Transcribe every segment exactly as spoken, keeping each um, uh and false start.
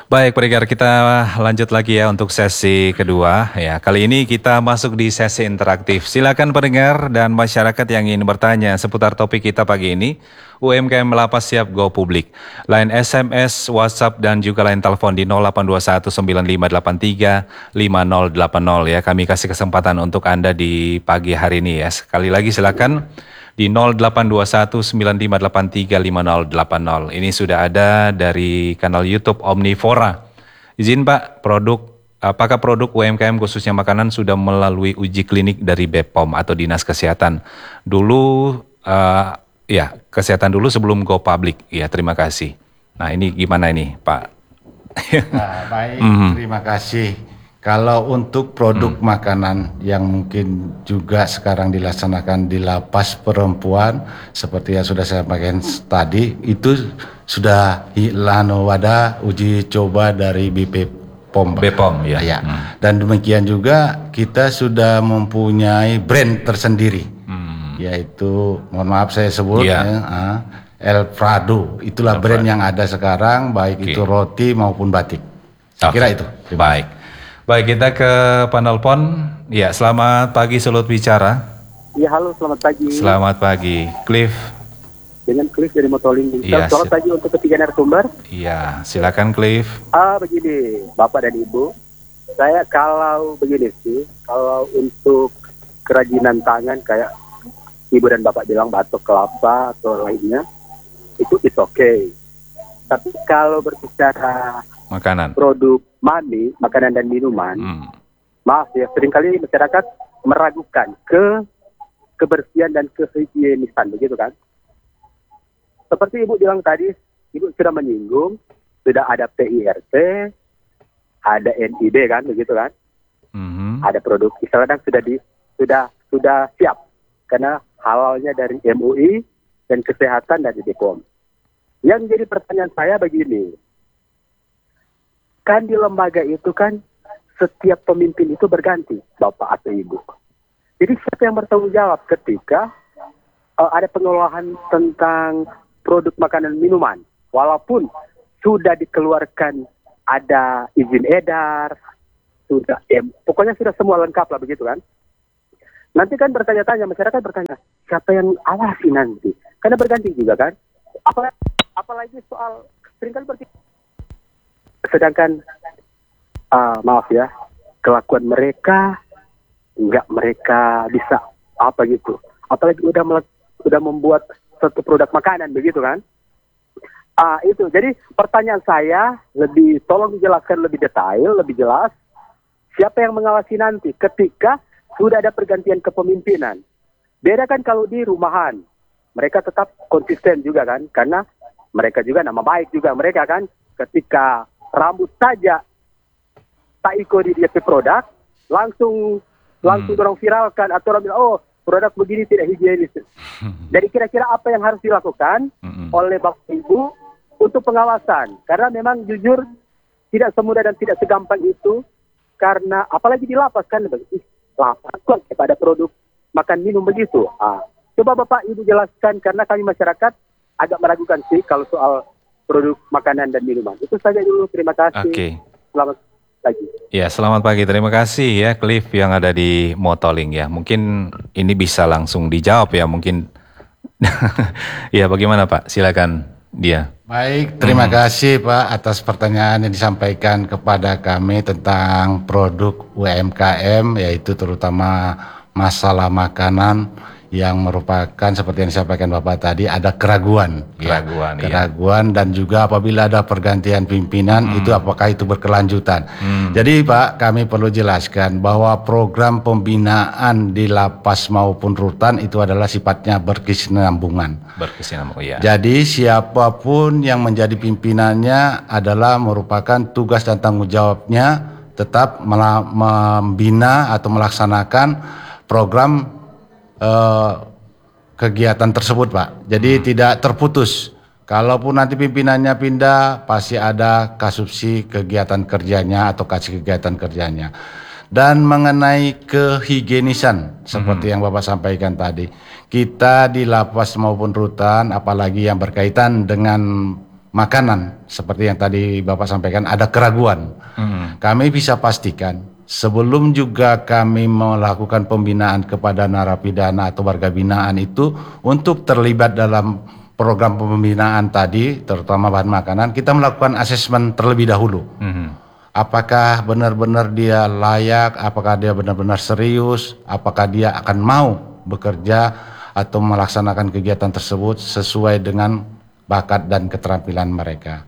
Baik, pendengar, kita lanjut lagi ya untuk sesi kedua. Ya, kali ini kita masuk di sesi interaktif. Silakan pendengar dan masyarakat yang ingin bertanya seputar topik kita pagi ini. U M K M Lapas siap go publik. Line S M S, WhatsApp dan juga line telepon di nol delapan dua satu sembilan lima delapan tiga lima nol delapan nol ya. Kami kasih kesempatan untuk Anda di pagi hari ini ya. Sekali lagi silakan di nol delapan dua satu sembilan lima delapan tiga lima nol delapan nol. Ini sudah ada dari kanal YouTube Omnivora. Izin Pak, produk apakah produk U M K M khususnya makanan sudah melalui uji klinik dari B P O M atau Dinas Kesehatan? Dulu uh, ya, kesehatan dulu sebelum go public. Ya, terima kasih. Nah, ini gimana ini, Pak? Nah, baik, Mhm. terima kasih. Kalau untuk produk Hmm. makanan yang mungkin juga sekarang dilaksanakan di lapas perempuan, seperti yang sudah saya sampaikan tadi, itu sudah hilano wadah uji coba dari B P O M. B P O M ya. Ya. Hmm. Dan demikian juga kita sudah mempunyai brand tersendiri, Hmm. yaitu, mohon maaf saya sebut, Ya. ya, ah, El Prado. Itulah El brand Prado. yang ada sekarang, baik Oke. itu roti maupun batik. Saya Oke. kira itu. Terima Baik. Baik, kita ke panelpon. Ya, selamat pagi Sulut Bicara. Iya, halo, selamat pagi. Selamat pagi, Cliff. Dengan Cliff dari Motoling. Iya, Selamat sil- pagi untuk ketiga narasumber. Iya, silakan Cliff. Ah, begini, Bapak dan Ibu. Saya kalau begini sih, kalau untuk kerajinan tangan kayak Ibu dan Bapak bilang batok kelapa atau lainnya, itu it's okay. Tapi kalau berbicara Makanan. produk mani, makanan dan minuman, Hmm. maaf ya, seringkali masyarakat meragukan ke kebersihan dan kehigienisan, begitu kan? Seperti Ibu bilang tadi, Ibu sudah menyinggung, sudah ada P I R T, ada N I B kan, begitu kan? Mhm. Ada produk istilahnya sudah di sudah sudah siap karena halalnya dari M U I dan kesehatan dari B P O M. Yang jadi pertanyaan saya begini, kan di lembaga itu kan setiap pemimpin itu berganti, Bapak atau Ibu. Jadi siapa yang bertanggung jawab ketika uh, ada pengelolaan tentang produk makanan minuman, walaupun sudah dikeluarkan ada izin edar, sudah ya, pokoknya sudah semua lengkap lah begitu kan. Nanti kan bertanya-tanya, masyarakat bertanya, siapa yang awasi nanti? Karena berganti juga kan. Apalagi, apalagi soal seringkali berarti sedangkan uh, maaf ya, kelakuan mereka nggak mereka bisa apa gitu. Apalagi udah mele- udah membuat satu produk makanan begitu kan. Ah itu. Jadi pertanyaan saya lebih tolong dijelaskan lebih detail, lebih jelas. Siapa yang mengawasi nanti ketika sudah ada pergantian kepemimpinan? Beda kan kalau di rumahan. Mereka tetap konsisten juga kan, karena mereka juga nama baik juga mereka kan. Ketika rambut saja tak ikut di dia produk, langsung langsung Hmm. orang viralkan atau orang bilang, oh produk begini tidak higienis. Jadi kira-kira apa yang harus dilakukan Mhm. oleh Bapak Ibu untuk pengawasan? Karena memang jujur tidak semudah dan tidak segampang itu, karena apalagi di lapas kan, ih, lapas kok kepada produk makan minum begitu. Ah, coba Bapak Ibu jelaskan karena kami masyarakat agak meragukan sih kalau soal produk makanan dan minuman. Itu saja dulu, terima kasih. Oke. Selamat pagi. Ya, selamat pagi. Terima kasih ya Cliff yang ada di Motoling ya. Mungkin ini bisa langsung dijawab ya mungkin. Ya, bagaimana Pak? Silakan dia. Baik, terima kasih Pak atas pertanyaan yang disampaikan kepada kami tentang produk U M K M, yaitu terutama masalah makanan yang merupakan seperti yang disampaikan Bapak tadi, ada keraguan. ya. Keraguan, iya. Keraguan dan juga apabila ada pergantian pimpinan, itu apakah itu berkelanjutan. Hmm. Jadi Pak, kami perlu jelaskan bahwa program pembinaan di lapas maupun rutan itu adalah sifatnya berkesinambungan. Berkesinambungan ya. Jadi siapapun yang menjadi pimpinannya adalah merupakan tugas dan tanggung jawabnya tetap mela- membina atau melaksanakan program eh, kegiatan tersebut Pak. Jadi tidak terputus. Kalaupun nanti pimpinannya pindah, pasti ada kasupsi kegiatan kerjanya atau kasih kegiatan kerjanya. Dan mengenai kehigienisan seperti yang Bapak sampaikan tadi, kita di lapas maupun rutan, apalagi yang berkaitan dengan makanan seperti yang tadi Bapak sampaikan ada keraguan. Hmm. Kami bisa pastikan sebelum juga kami melakukan pembinaan kepada narapidana atau warga binaan itu untuk terlibat dalam program pembinaan tadi, terutama bahan makanan, kita melakukan asesmen terlebih dahulu. Mm-hmm. Apakah benar-benar dia layak, apakah dia benar-benar serius, apakah dia akan mau bekerja atau melaksanakan kegiatan tersebut sesuai dengan bakat dan keterampilan mereka.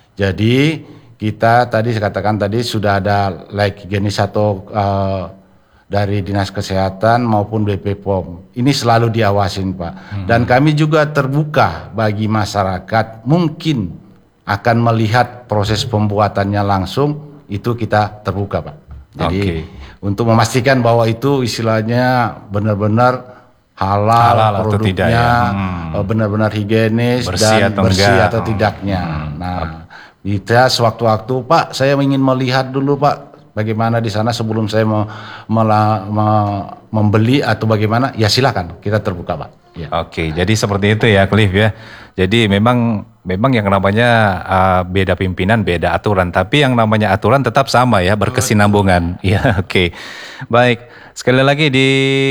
Jadi kita tadi saya katakan tadi sudah ada like higienis atau uh, dari Dinas Kesehatan maupun B P P O M. Ini selalu diawasin, Pak. Hmm. Dan kami juga terbuka bagi masyarakat mungkin akan melihat proses pembuatannya langsung, itu kita terbuka, Pak. Jadi okay. untuk memastikan bahwa itu istilahnya benar-benar halal, halal produknya, ya. hmm. benar-benar higienis bersih dan atau bersih enggak. atau tidaknya. Hmm. Nah, kita sewaktu-waktu, Pak, saya ingin melihat dulu, Pak, bagaimana di sana sebelum saya mau mela, me, membeli atau bagaimana, ya silakan kita terbuka, Pak. Ya. Oke, jadi seperti itu ya, Cliff ya. Jadi memang memang yang namanya uh, beda pimpinan, beda aturan, tapi yang namanya aturan tetap sama ya, berkesinambungan. Ya, oke. Baik, sekali lagi di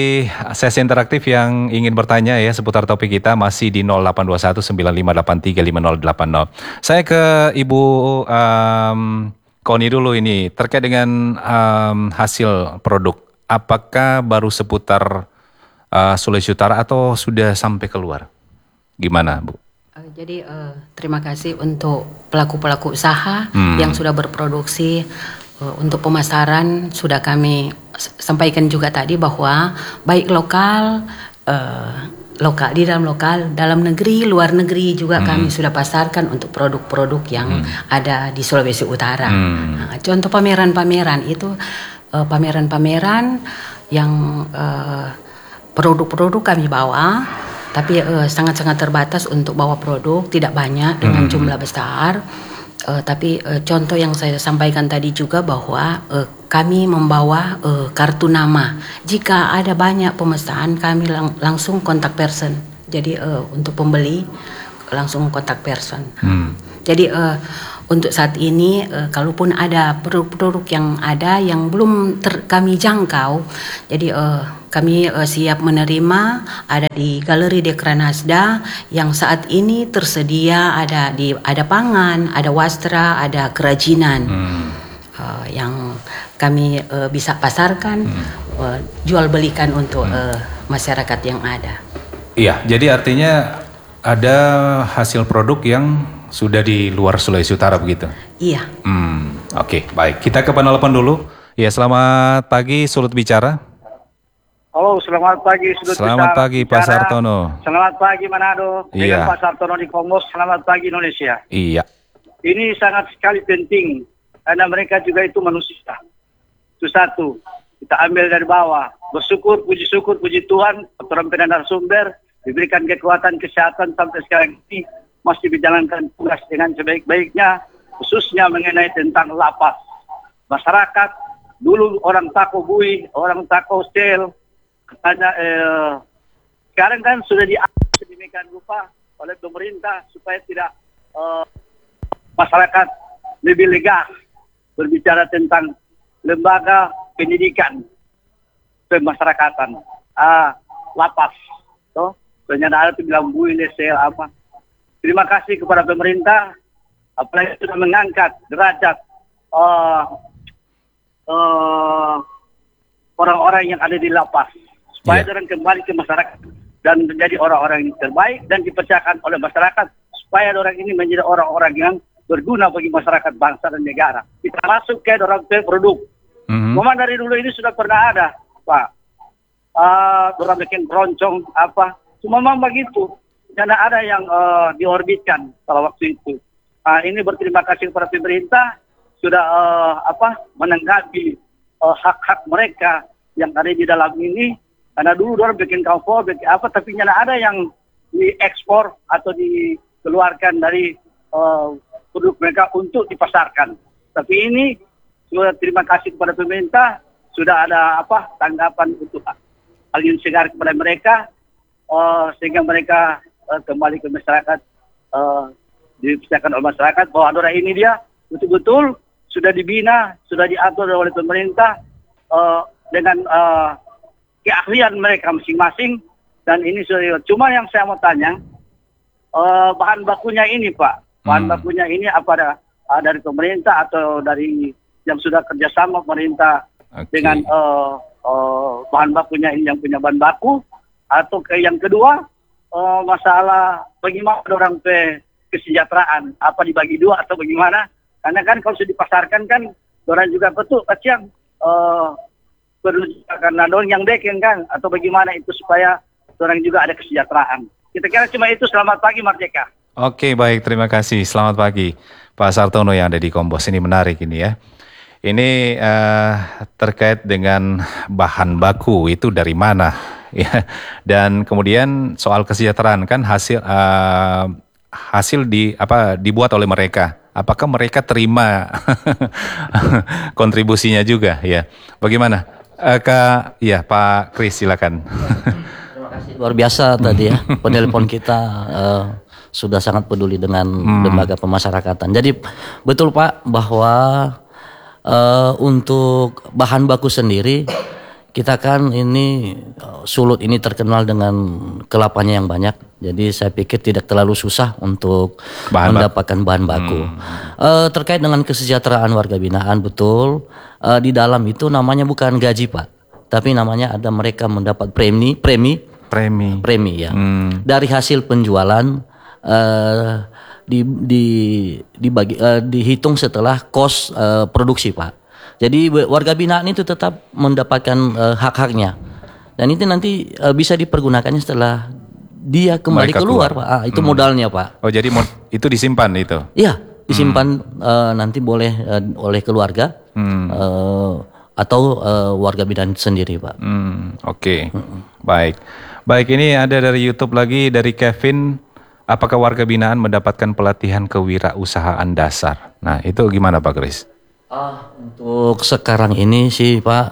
sesi interaktif yang ingin bertanya ya seputar topik kita masih di nol delapan dua satu sembilan lima delapan tiga lima nol delapan nol. Saya ke Ibu um, Koni dulu ini, terkait dengan um, hasil produk, apakah baru seputar uh, Sulawesi Utara atau sudah sampai keluar? Gimana, Bu? Uh, jadi uh, terima kasih untuk pelaku-pelaku usaha hmm. yang sudah berproduksi. Uh, untuk pemasaran sudah kami sampaikan juga tadi bahwa baik lokal, uh, lokal di dalam lokal, dalam negeri, luar negeri juga hmm. kami sudah pasarkan untuk produk-produk yang hmm. ada di Sulawesi Utara. Hmm. Nah, contoh pameran-pameran itu uh, pameran-pameran yang uh, produk-produk kami bawa, tapi uh, sangat-sangat terbatas untuk bawa produk, tidak banyak dengan hmm. jumlah besar. Uh, tapi uh, contoh yang saya sampaikan tadi juga bahwa uh, kami membawa uh, kartu nama. Jika ada banyak pemesan, kami lang- langsung kontak person. Jadi uh, untuk pembeli langsung kontak person. Hmm. Jadi uh, untuk saat ini, uh, kalaupun ada produk-produk yang ada yang belum ter- kami jangkau, jadi uh, kami uh, siap menerima. Ada di Galeri Dekranasda yang saat ini tersedia, ada di ada pangan, ada wastra, ada kerajinan hmm. uh, yang kami uh, bisa pasarkan, hmm. uh, jual belikan untuk hmm. uh, masyarakat yang ada. Iya, jadi artinya ada hasil produk yang sudah di luar Sulawesi Utara begitu? Iya. Hmm, Oke, okay, baik. Kita ke penelpon dulu. Ya, selamat pagi, Sulut Bicara. Halo, selamat pagi, Sulut Selamat Bicara. pagi, Pak Sartono. Selamat pagi, Manado. Iya. Dengan Pak Sartono di Kombos, selamat pagi, Indonesia. Iya. Ini sangat sekali penting, karena mereka juga itu manusia. Itu satu, kita ambil dari bawah. Bersyukur, puji syukur, puji Tuhan, aturan penandar sumber, diberikan kekuatan kesehatan sampai sekarang ini masih menjalankan tugas dengan sebaik-baiknya, khususnya mengenai tentang lapas. Masyarakat, dulu orang tako bui, orang tako sel, katanya eh, sekarang kan sudah diatur sedemikian rupa oleh pemerintah supaya tidak eh, masyarakat lebih lega berbicara tentang lembaga pendidikan pemasyarakatan, ah, lapas. So, ternyata ada tuh bilang bui, lesel, apa. Terima kasih kepada pemerintah, apalagi sudah mengangkat derajat uh, uh, orang-orang yang ada di lapas, supaya yeah. orang kembali ke masyarakat dan menjadi orang-orang yang terbaik dan dipercayakan oleh masyarakat, supaya orang ini menjadi orang-orang yang berguna bagi masyarakat, bangsa dan negara. Kita masuk ke orang produk. Mm-hmm. Memang dari dulu ini sudah pernah ada, Pak. Uh, orang bikin keroncong apa, cuma memang begitu. Karena ada yang uh, diorbitkan pada waktu itu. Uh, ini berterima kasih kepada pemerintah sudah uh, apa menanggapi uh, hak-hak mereka yang ada di dalam ini. Karena dulu orang bikin kampung, bikin apa, tapi nyana ada yang diekspor atau dikeluarkan dari uh, produk mereka untuk dipasarkan. Tapi ini sudah terima kasih kepada pemerintah, sudah ada apa tanggapan untuk angin segar kepada mereka, uh, sehingga mereka uh, kembali ke masyarakat uh, dipercayakan oleh masyarakat bahwa daerah ini dia betul-betul sudah dibina, sudah diatur oleh pemerintah uh, dengan uh, keahlian mereka masing-masing, dan ini sudah. Cuma yang saya mau tanya, uh, bahan bakunya ini Pak, bahan hmm. bakunya ini apa ada uh, dari pemerintah atau dari yang sudah kerjasama pemerintah okay. dengan uh, uh, bahan bakunya ini yang punya bahan baku, atau ke yang kedua uh, masalah bagaimana orang ke kesejahteraan, apa dibagi dua atau bagaimana? Karena kan kalau sudah dipasarkan kan orang juga betul kacang uh, perlu karena dong yang beken kan, atau bagaimana itu supaya orang juga ada kesejahteraan. Kita kira cuma itu. Selamat pagi Merdeka. Oke, baik, terima kasih. Selamat pagi Pak Sartono yang ada di Kompos. Ini menarik ini ya. Ini uh, terkait dengan bahan baku itu dari mana ya, dan kemudian soal kesejahteraan kan hasil uh, hasil di apa dibuat oleh mereka. Apakah mereka terima kontribusinya juga ya? Bagaimana? Uh, Kak, ya Pak Kris silakan. Terima kasih luar biasa tadi ya, penelpon kita uh, sudah sangat peduli dengan hmm. lembaga pemasyarakatan. Jadi betul Pak bahwa uh, untuk bahan baku sendiri kita kan ini uh, Sulut ini terkenal dengan kelapanya yang banyak. Jadi saya pikir tidak terlalu susah untuk bahan mendapatkan bahan baku. Hmm. Uh, terkait dengan kesejahteraan warga binaan betul. Uh, di dalam itu namanya bukan gaji Pak, tapi namanya ada mereka mendapat premi, premi, premi, premi ya. Hmm. Dari hasil penjualan uh, di, di, dibagi, uh, dihitung setelah kos uh, produksi Pak. Jadi warga binaan itu tetap mendapatkan uh, hak-haknya, dan itu nanti uh, bisa dipergunakannya setelah dia kembali mereka keluar, keluar Pak. Ah, itu hmm. modalnya Pak. Oh jadi itu disimpan itu? Iya. Disimpan hmm. uh, nanti boleh uh, oleh keluarga hmm. uh, atau uh, warga binaan sendiri Pak. Hmm, Oke, okay. hmm. baik, baik ini ada dari YouTube lagi dari Kevin. Apakah warga binaan mendapatkan pelatihan kewirausahaan dasar? Nah itu gimana Pak Kris? Ah, untuk sekarang ini sih Pak,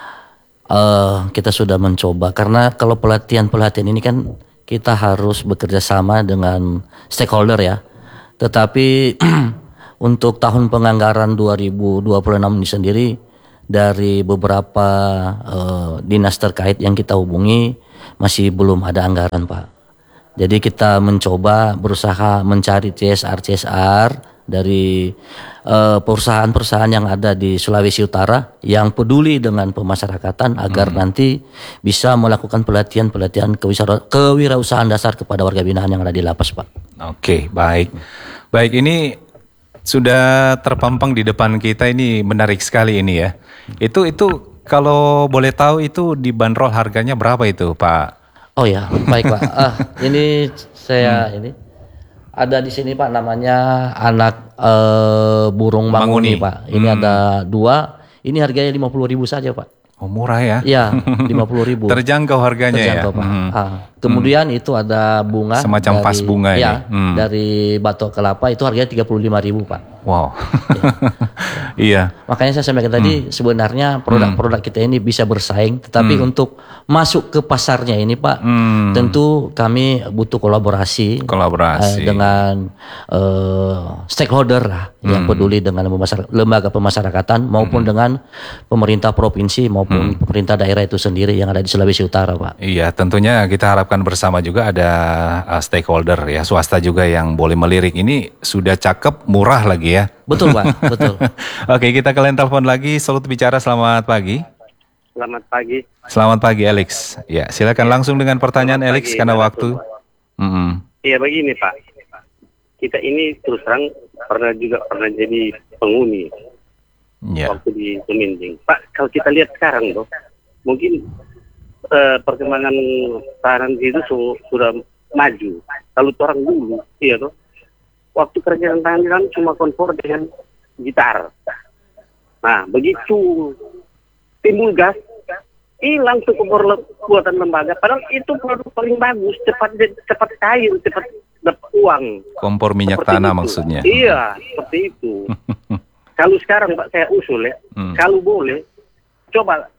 uh, kita sudah mencoba karena kalau pelatihan pelatihan ini kan kita harus bekerja sama dengan stakeholder ya. Tetapi untuk tahun penganggaran dua ribu dua puluh enam ini sendiri dari beberapa uh, dinas terkait yang kita hubungi masih belum ada anggaran Pak. Jadi kita mencoba berusaha mencari C S R C S R dari uh, perusahaan-perusahaan yang ada di Sulawesi Utara yang peduli dengan pemasyarakatan agar hmm. nanti bisa melakukan pelatihan-pelatihan kewirausahaan dasar kepada warga binaan yang ada di lapas Pak. Oke, baik. Baik, ini sudah terpampang di depan kita, ini menarik sekali ini ya. Itu itu kalau boleh tahu itu dibanderol harganya berapa itu, Pak? Oh ya, baik Pak. Ah, ini saya hmm. ini ada di sini Pak namanya anak uh, burung manguni, Manguni Pak. Ini hmm. ada dua. Ini harganya lima puluh ribu saja Pak. Oh murah ya? Iya, lima puluh ribu. Terjangkau harganya. Terjangkau, ya? Pak. Hmm. Ah, kemudian hmm. itu ada bunga. Semacam dari, vas bunga ya, ini. Hmm. Dari batok kelapa itu harganya tiga puluh lima ribu Pak. Wow. Ya. Iya. Makanya saya sampaikan tadi hmm. sebenarnya produk-produk kita ini bisa bersaing. Tetapi hmm. untuk masuk ke pasarnya ini Pak, hmm. tentu kami butuh kolaborasi. Kolaborasi. Uh, dengan uh, stakeholder lah hmm. yang peduli dengan lembaga pemasyarakatan maupun hmm. dengan pemerintah provinsi maupun Hmm. pemerintah daerah itu sendiri yang ada di Sulawesi Utara Pak. Iya, tentunya kita harapkan bersama juga ada uh, stakeholder ya, swasta juga yang boleh melirik. Ini sudah cakep, murah lagi ya. Betul Pak, betul. Oke, kita ke line telepon lagi. Sulut bicara, selamat pagi. Selamat pagi. Selamat pagi Alex. Ya, silakan ya. Langsung dengan pertanyaan selamat Alex pagi, karena waktu. Mm-hmm. Iya begini Pak, kita ini terus terang pernah juga pernah jadi penghuni. Ya. Waktu di Seminding. Pak, kalau kita lihat sekarang tuh, mungkin uh, perkembangan tahanan itu su sudah maju. Kalau orang dulu, iya tuh, waktu kerjaan tahanan cuma konfor dengan gitar. Nah, begitu timbul gas, hilang tuh buatan lembaga. Padahal itu produk paling bagus, cepat cepat cair, cepat dapat uang. Kompor minyak seperti tanah itu. Maksudnya. Iya, seperti itu. Kalau sekarang Pak saya usul ya, hmm. kalau boleh, coba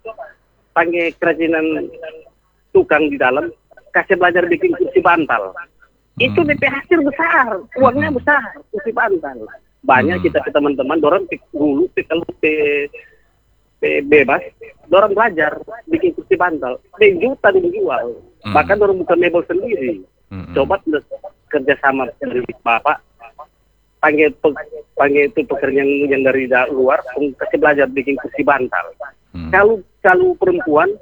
panggil kerajinan tukang di dalam, kasih belajar bikin kursi bantal. Itu D P hasil besar, uangnya besar, kursi bantal. Banyak Hmm. kita ke teman-teman, dorong pik dulu, pik kalau pe- pe- bebas, dorong belajar bikin kursi bantal. Juta dijual, Hmm. bahkan dorong bukan mebel sendiri. Hmm. Coba kerjasama dari Bapak, panggil pe- panggil itu pekerja yang, yang dari da- luar, kasih belajar bikin kursi bantal. Hmm. Kalau kalau perempuan,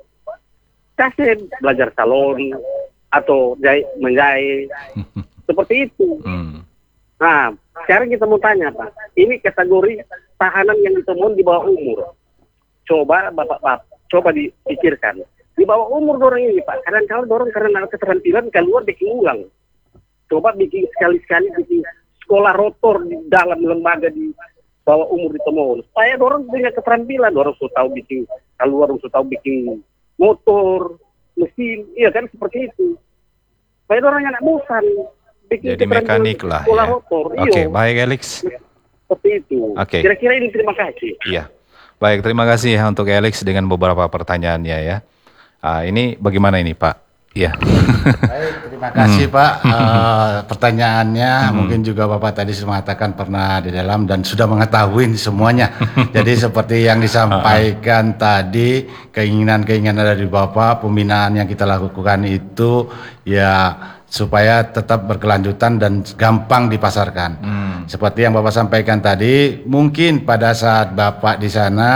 kasih belajar salon atau jahit, menjahit, seperti itu. Hmm. Nah, sekarang kita mau tanya Pak, ini kategori tahanan yang ditemukan di bawah umur. Coba Bapak-Bapak, coba dipikirkan. Di bawah umur dorong ini Pak, kadang-kadang dorong karena ada keterampilan keluar bikin ulang. Coba bikin sekali-sekali bikin sekolah rotor di dalam lembaga di bawah umur ditemukan. Supaya dorong punya keterampilan, dorong sudah tahu bikin keluar, sudah tahu bikin motor, mesin, iya kan seperti itu. Supaya dorong anak bosan. Bikin Jadi keterampilan mekanik lah sekolah ya. rotor. Oke, Iya. baik Alex. Seperti itu. Oke. Kira-kira ini terima kasih. Iya. Baik, terima kasih ya untuk Alex dengan beberapa pertanyaannya ya. Ah, ini bagaimana ini Pak? Iya. Baik, terima kasih Pak. Eh, pertanyaannya mungkin juga Bapak tadi sudah mengatakan pernah di dalam dan sudah mengetahui semuanya. Jadi seperti yang disampaikan tadi, keinginan-keinginan dari Bapak, pembinaan yang kita lakukan itu ya supaya tetap berkelanjutan dan gampang dipasarkan. Seperti yang Bapak sampaikan tadi, mungkin pada saat Bapak di sana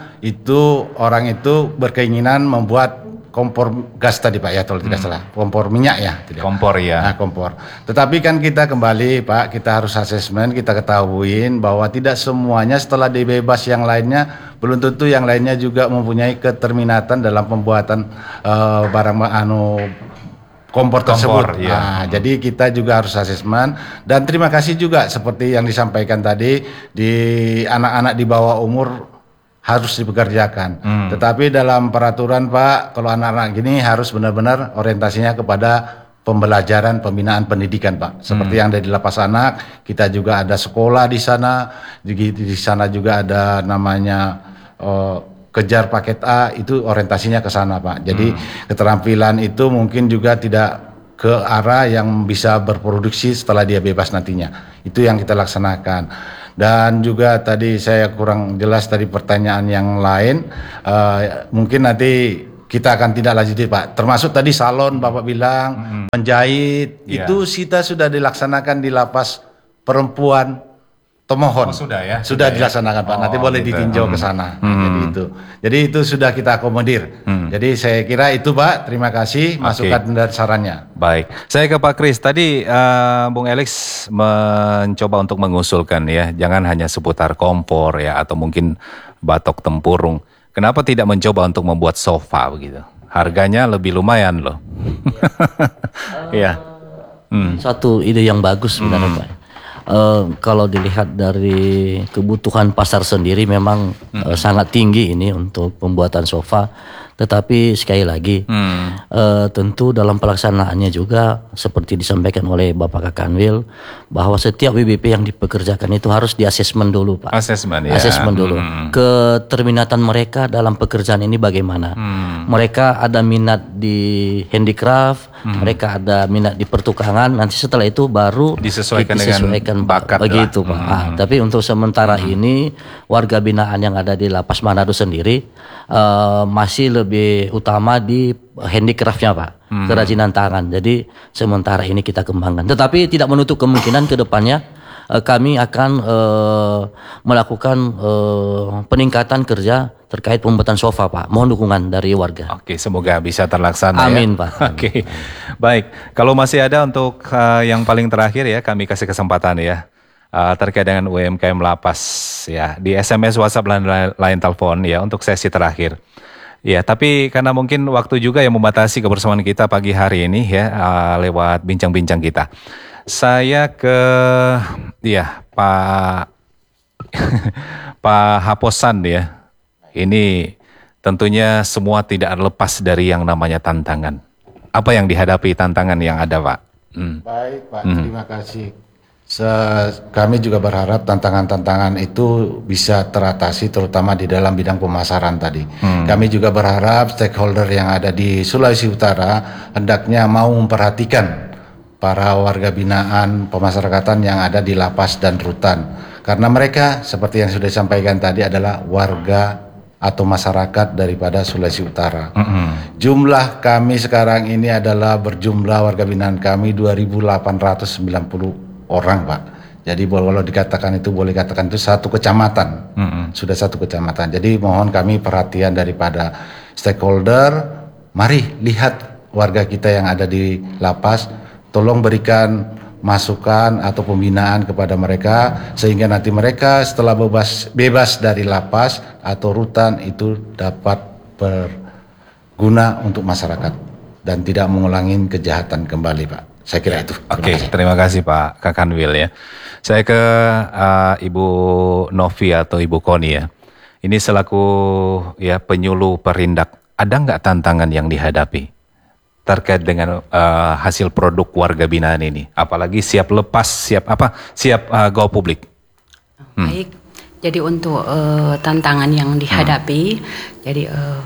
itu orang itu berkeinginan membuat kompor gas tadi Pak ya, kalau tidak salah, kompor minyak ya, tidak. Kompor ya. Nah, kompor. Tetapi kan kita kembali Pak, kita harus asesmen, kita ketahuin bahwa tidak semuanya setelah dibebas yang lainnya, belum tentu yang lainnya juga mempunyai keterminatan dalam pembuatan eh, barang anu kompor tersebut. iya. Nah, jadi kita juga harus asesmen dan terima kasih juga seperti yang disampaikan tadi di anak-anak di bawah umur harus dipekerjakan. Hmm. Tetapi dalam peraturan Pak, kalau anak-anak gini harus benar-benar orientasinya kepada pembelajaran, pembinaan pendidikan Pak. Seperti yang ada di lapas anak, kita juga ada sekolah di sana, di, di sana juga ada namanya eh, kejar paket A, itu orientasinya ke sana Pak. Jadi keterampilan itu mungkin juga tidak ke arah yang bisa berproduksi setelah dia bebas nantinya. Itu yang kita laksanakan. Dan juga tadi saya kurang jelas tadi pertanyaan yang lain, uh, mungkin nanti kita akan tidak lanjuti Pak. Termasuk tadi salon Bapak bilang, menjahit, Iya. itu kita sudah dilaksanakan di lapas perempuan Tomohon. Oh, sudah ya? Sudah Sudah ya? dilaksanakan Pak. Nanti Oh, boleh gitu. ditinjau Hmm. ke sana. Hmm. Jadi itu. Jadi itu sudah kita akomodir. Hmm. Jadi saya kira itu Pak. Terima kasih masukan dan sarannya. Baik, saya ke Pak Kris. Tadi eh, Bung Alex mencoba untuk mengusulkan ya, jangan hanya seputar kompor ya, atau mungkin batok tempurung. Kenapa tidak mencoba untuk membuat sofa begitu? Harganya lebih lumayan loh. Iya. Hmm. Suatu ide yang bagus sebenarnya Pak. Eh, kalau dilihat dari kebutuhan pasar sendiri memang eh, sangat tinggi ini untuk pembuatan sofa. Tetapi sekali lagi Hmm. eh, tentu dalam pelaksanaannya juga seperti disampaikan oleh Bapak Kakanwil bahwa setiap W B P yang dipekerjakan itu harus diasesmen dulu Pak. Asesmen ya. Asesmen dulu. Hmm. Keterminatan mereka dalam pekerjaan ini bagaimana? Hmm. Mereka ada minat di handicraft, mereka ada minat di pertukangan. Nanti setelah itu baru Disesuaikan dengan disesuaikan, Pak. bakat begitu lah. Pak. Hmm. Ah, tapi untuk sementara ini warga binaan yang ada di Lapas Manado sendiri eh, masih lebih utama di handicraftnya Pak, kerajinan tangan. Jadi sementara ini kita kembangkan. Tetapi tidak menutup kemungkinan ke depannya eh, kami akan eh, melakukan eh, peningkatan kerja terkait pembuatan sofa Pak. Mohon dukungan dari warga. Oke, semoga bisa terlaksana ya. Amin, Pak. Oke, baik. Kalau masih ada untuk uh, yang paling terakhir ya, kami kasih kesempatan ya. Uh, terkait dengan U M K M Lapas ya, di S M S, WhatsApp, dan lain telepon ya untuk sesi terakhir. Ya, tapi karena mungkin waktu juga yang membatasi kebersamaan kita pagi hari ini ya, uh, lewat bincang-bincang kita. Saya ke ya Pak Pak Haposan ya. Ini tentunya semua tidak lepas dari yang namanya tantangan. Apa yang dihadapi tantangan yang ada, Pak? Hmm. Baik Pak, terima kasih. Se- kami juga berharap tantangan-tantangan itu bisa teratasi terutama di dalam bidang pemasaran tadi. Kami juga berharap stakeholder yang ada di Sulawesi Utara hendaknya mau memperhatikan para warga binaan pemasyarakatan yang ada di lapas dan rutan. Karena mereka seperti yang sudah disampaikan tadi adalah warga atau masyarakat daripada Sulawesi Utara. Mm-hmm. Jumlah kami sekarang ini adalah berjumlah warga binaan kami dua ribu delapan ratus sembilan puluh orang, Pak. Jadi kalau dikatakan itu boleh katakan itu satu kecamatan. Mm-hmm. Sudah satu kecamatan. Jadi mohon kami perhatian daripada stakeholder. Mari lihat warga kita yang ada di lapas, tolong berikan masukan atau pembinaan kepada mereka sehingga nanti mereka setelah bebas bebas dari lapas atau rutan itu dapat berguna untuk masyarakat dan tidak mengulangi kejahatan kembali, Pak. Saya kira itu. Oke, okay, terima kasih Pak Kakanwil ya. Saya ke uh, Ibu Novi atau Ibu Koni ya. Ini selaku ya penyuluh perindak, ada nggak tantangan yang dihadapi terkait dengan uh, hasil produk warga binaan ini, apalagi siap lepas, siap apa, siap uh, go publik. Hmm. Baik, jadi untuk uh, tantangan yang dihadapi, hmm. jadi uh,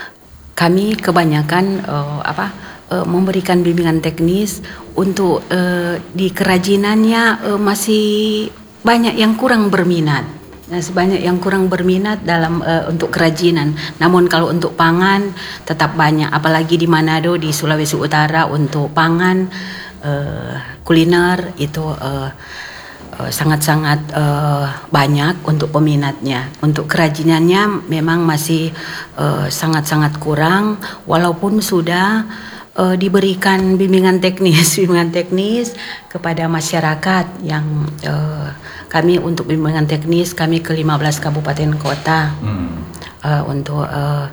kami kebanyakan uh, apa uh, memberikan bimbingan teknis untuk uh, di kerajinannya uh, masih banyak yang kurang berminat. Nah, sebanyak yang kurang berminat dalam uh, untuk kerajinan. Namun kalau untuk pangan tetap banyak, apalagi di Manado, di Sulawesi Utara untuk pangan uh, kuliner itu uh, uh, sangat-sangat uh, banyak untuk peminatnya. Untuk kerajinannya memang masih uh, sangat-sangat kurang, walaupun sudah uh, diberikan bimbingan teknis, bimbingan teknis kepada masyarakat yang uh, kami untuk bimbingan teknis kami ke lima belas kabupaten kota hmm. uh, untuk uh,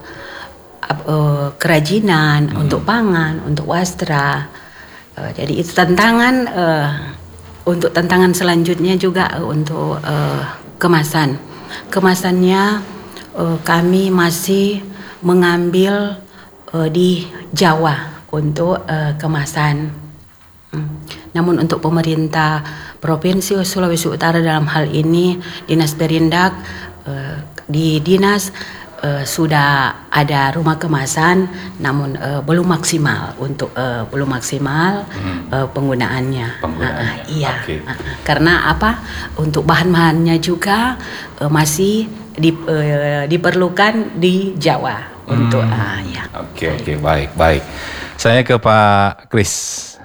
uh, kerajinan, hmm. untuk pangan, untuk wastra. Uh, jadi itu tantangan. Uh, untuk tantangan selanjutnya juga uh, untuk uh, kemasan. Kemasannya uh, kami masih mengambil uh, di Jawa untuk uh, kemasan. Hmm. Namun untuk pemerintah Provinsi Sulawesi Utara dalam hal ini Dinas Perindak uh, di dinas uh, sudah ada rumah kemasan, namun uh, belum maksimal untuk uh, belum maksimal hmm. uh, penggunaannya. Penggunaannya. Uh, iya, okay. uh, karena apa? Untuk bahan-bahannya juga uh, masih di, uh, diperlukan di Jawa. Hmm. Untuk uh, ya. Oke okay, oke okay, baik baik. Saya ke Pak Kris.